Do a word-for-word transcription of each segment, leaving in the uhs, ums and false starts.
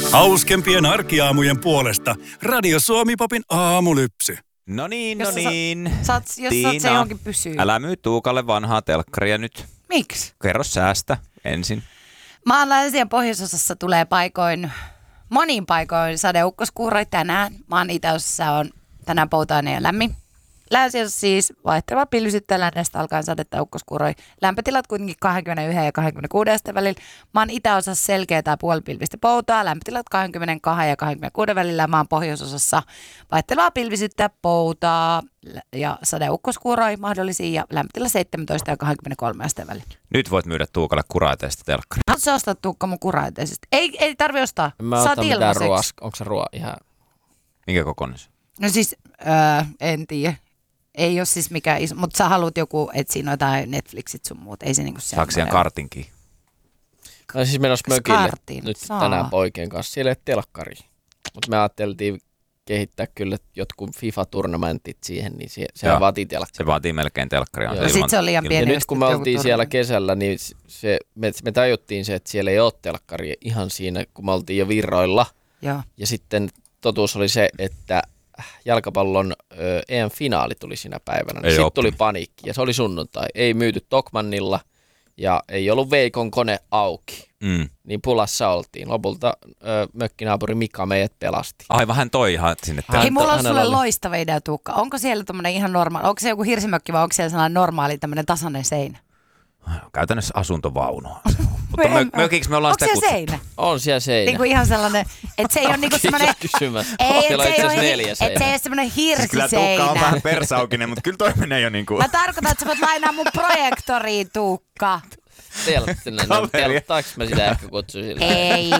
Hauskempien arkiaamujen puolesta Radio Suomi Popin aamulypsy. No niin, no jos niin. Sä, saat, jos Tiina, saat se johonkin pysyy. Älä myy Tuukalle vanhaa telkkaria nyt. Miksi? Kerro säästä ensin. Maan länsi- ja pohjoisosassa tulee paikoin, monin paikoin sadeukkoskuuroi tänään. Maan itäosassa on tänään poutainen ja lämmin. Länsiosassa siis vaihteleva pilvisyyttä lännestä alkaen sadetta ukkoskuuroi. Lämpötilat kuitenkin kaksikymmentäyksi ja kaksikymmentäkuusi asteen välillä. Maan itäosassa selkeä tai puolipilvistä poutaa. Lämpötilat kaksikymmentäkaksi ja kaksikymmentäkuusi välillä. Maan pohjoisosassa vaihtelevaa pilvisyyttä poutaa ja sadeukkoskuuroi mahdollisia ja lämpötila seitsemäntoista ja kaksikymmentäkolme asteen välillä. Nyt voit myydä Tuukalle kuraiteesta telkkaria. Haluatko sä ostaa Tuukka mun kuraiteisesti? Ei, ei tarvi ostaa. Mä Saat otan mitään ruoas. ilmaiseksi. Onko se ruoa ihan... Minkä kokoinen se? No siis, öö, en tiedä. Ei ole siis mikään iso, mutta sä haluat joku, että siinä on jotain Netflixit sun muut. Ei se niinku semmoinen. Saako siihen kartinkin? No siis menossa mökille Kartin? nyt Saa. tänään poikien kanssa. Siellä ei ole telkkari. Mutta me ajateltiin kehittää kyllä jotkut FIFA-turnamentit siihen, niin se, sehän Joo. vaatii telkkari. Se vaatii melkein telkkaria. Joo. No sit se on liian Ja pieni. nyt kun me oltiin siellä kesällä, niin se, me, me tajuttiin se, että siellä ei ole telkkari ihan siinä, kun me oltiin jo virroilla. Joo. Ja sitten totuus oli se, että jalkapallon ö, E M-finaali tuli siinä päivänä. Ei Sitten oppinut. tuli paniikki ja se oli sunnuntai. Ei myyty Tokmannilla ja ei ollut Veikon kone auki. Mm. Niin pulassa oltiin. Lopulta ö, mökkinaapuri Mika meidät pelasti. Aivan hän toi ihan sinne telkkaria. Hei, mulla on hänellä sulle oli- loistava idea, Tuukka. Onko siellä tommonen ihan normaali, onko se joku hirsimökki vai onko siellä sellainen normaali tämmönen tasainen seinä? Käytännössä asuntovaunu. Mutta En- mö- mökiksi me ollaan Onko sitä siellä kutsuttu. seinä? On siellä seinä. Niinku ihan sellainen, että se ei ole niinku semmoinen... Kysymys. Ei, Siellä että on se ei itse ole, asiassa hi- neljä et se ei seinää. ole semmoinen Siis kyllä Tuukka on hirsiseinä. vähän persaukinen, mutta kyllä toi menee jo niinku... Mä tarkoitan, että sä voit lainaa mun projektoriin, Tuukka. Telttinen. Kaveri. Telttaaks mä sitä ehkä kutsuisin? Ei.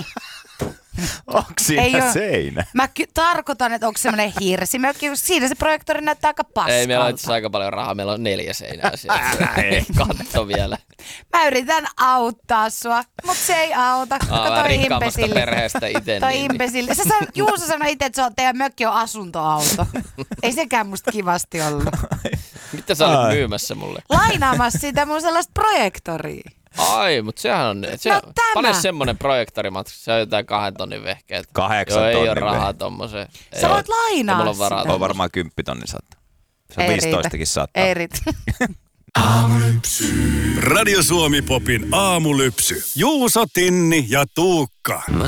Onks Ei siinä oo. seinä? Mä ky- tarkoitan, että onko semmoinen hirsimökki, kun siinä se projektori näyttää aika paskalta. Ei, meillä on itse asiassa aika paljon rahaa. Meillä on neljä seinää siellä. Ei. Katso vielä. Mä yritän auttaa sua, mutta se ei auta. Aa, Kato vähän toi rikkaammasta imbesilli. perheestä itse. Toi niin, niin. imbesilli. Sä san, Juuso sanoi itse, että se on, teidän mökki on asuntoauto. Ei sekään musta kivasti ollut. Mitä sä olit Ai. myymässä mulle? Lainaamassa sitä mun sellaista projektoria. Ai, mutta sehän on... Se, No tämä. Pane semmonen projektorimatka, se on jotain kahden tonnin vehkeet. Kahdeksan Joo, ei ole tonnin rahaa vehkeet. tommoseen. Sä Ei voit oo- lainaa ei mulla ole varaa sitä. On varmaan kymppitonni saattaa. Se on Ei riitä. viisitoistakin saattaa. Ei riitä. Radio Suomi Popin aamulypsy. Juuso, Tinni ja Tuukka. Mä